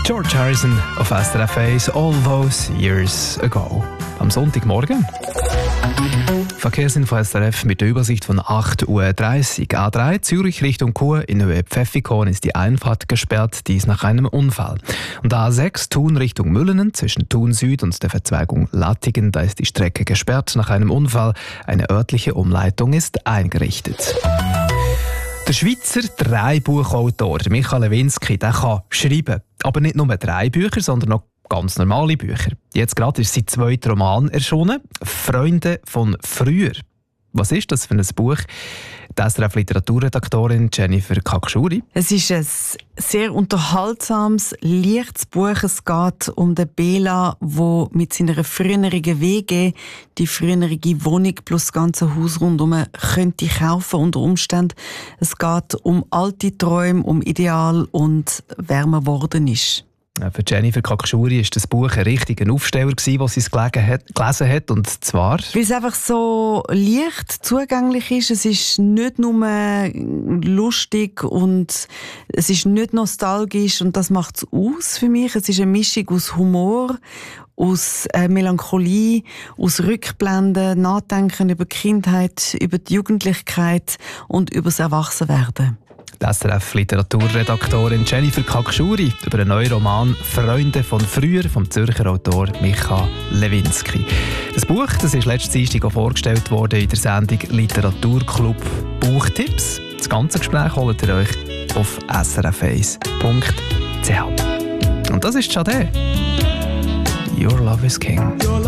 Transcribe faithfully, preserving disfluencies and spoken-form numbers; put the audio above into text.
George Harrison auf S R F eins, All Those Years Ago. Am Sonntagmorgen. Verkehrsinfo S R F mit der Übersicht von acht Uhr dreißig. A drei Zürich Richtung Chur in Höhe Pfäffikon ist die Einfahrt gesperrt, dies nach einem Unfall. Und A sechs Thun Richtung Müllenen zwischen Thun Süd und der Verzweigung Lattigen, da ist die Strecke gesperrt nach einem Unfall. Eine örtliche Umleitung ist eingerichtet. Der Schweizer Dreibuchautor Michael Lewinsky, der kann schreiben. Aber nicht nur drei Bücher, sondern noch ganz normale Bücher. Jetzt gerade ist sein zweiter Roman erschienen, «Freunde von früher». Was ist das für ein Buch? Die S R F-Literaturredaktorin Jennifer Kakschuri. Es ist ein sehr unterhaltsames, leichtes Buch. Es geht um den Bela, der mit seiner früheren W G die frühere Wohnung plus das ganze Haus rundherum könnte kaufen unter Umständen. Es geht um alte Träume, um Ideal und wer man geworden ist. Für Jennifer Kakschuri war das Buch ein richtiger Aufsteller, als sie es gelesen hat. Und zwar? Weil es einfach so leicht zugänglich ist. Es ist nicht nur lustig und es ist nicht nostalgisch. Und das macht es aus für mich. Es ist eine Mischung aus Humor, aus äh, Melancholie, aus Rückblenden, Nachdenken über die Kindheit, über die Jugendlichkeit und über das Erwachsenwerden. Die S R F-Literaturredaktorin Jennifer Kakschuri über einen neuen Roman «Freunde von früher» vom Zürcher Autor Michael Lewinsky. Das Buch das ist letzten Dienstag vorgestellt worden in der Sendung «Literaturclub Buchtipps». Das ganze Gespräch holt ihr euch auf s r f eins punkt c h. Und das ist Sade. «Your Love is King».